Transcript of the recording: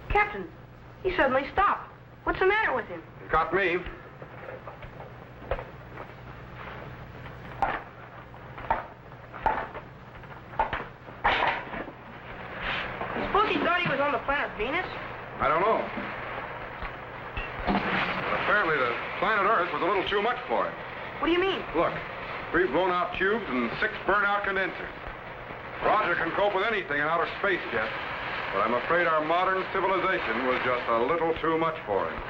Captain, he suddenly stopped. What's the matter with him? It got me. Suppose he thought he was on the planet Venus? I don't know. But apparently the planet Earth was a little too much for him. What do you mean? Look, 3 blown-out tubes and 6 burnt-out condensers. Roger can cope with anything in outer space, Jeff. But I'm afraid our modern civilization was just a little too much for him.